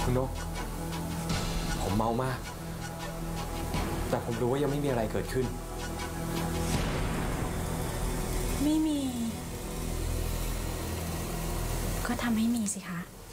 คุณนกผมเมามาก แต่ผมรู้ว่ายังไม่มีอะไรเกิดขึ้นไม่มีก็ทำให้มีสิคะ